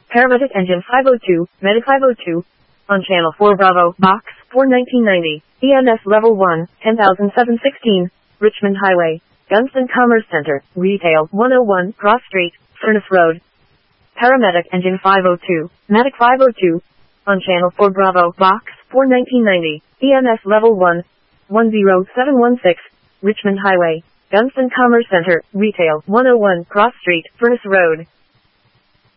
Paramedic Engine 502, Medic 502. On Channel 4 Bravo, Box 4 1990. EMS Level 1, 10716. Richmond Highway. Gunston Commerce Center, Retail 101, Cross Street, Furnace Road. Paramedic Engine 502, Medic 502. On Channel 4 Bravo, Box 4 1990. EMS Level 1, 10716. Richmond Highway. Gunston Commerce Center, Retail 101, Cross Street, Furnace Road.